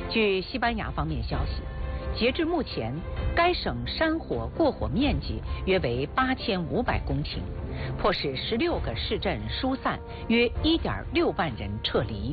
据西班牙方面消息，截至目前，该省山火过火面积约为8500公顷，迫使16个市镇疏散约1.6万人撤离。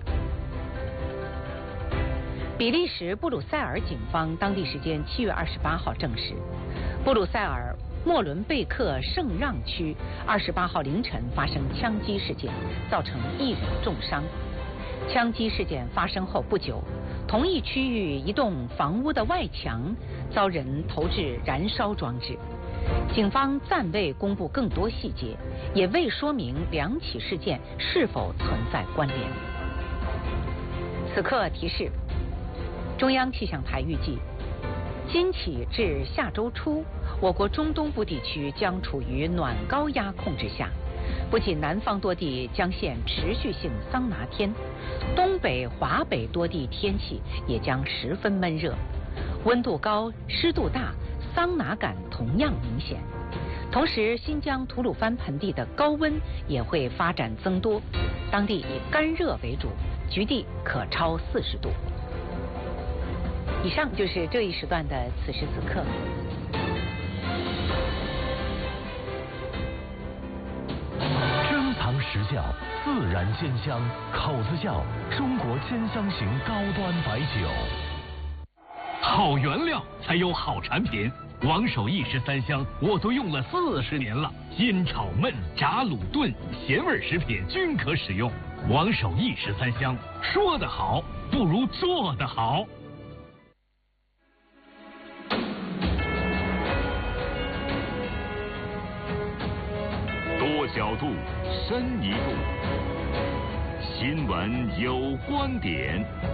比利时布鲁塞尔警方当地时间7月28号证实，布鲁塞尔莫伦贝克圣让区28号凌晨发生枪击事件，造成1人重伤。枪击事件发生后不久，同一区域一栋房屋的外墙遭人投掷燃烧装置。警方暂未公布更多细节，也未说明两起事件是否存在关联。此刻提示：中央气象台预计，今起至下周初，我国中东部地区将处于暖高压控制下。不仅南方多地将现持续性桑拿天，东北、华北多地天气也将十分闷热，温度高、湿度大，桑拿感同样明显。同时，新疆吐鲁番盆地的高温也会发展增多，当地以干热为主，局地可超40度。以上就是这一时段的此时此刻。 时效自然鲜香，口子窖中国鲜香型高端白酒。 好原料才有好产品，王守义13香我都用了40年了，腌炒焖炸卤炖咸味食品均可使用。王守义13香，说得好不如做得好。 多角度，深一步。新闻有观点。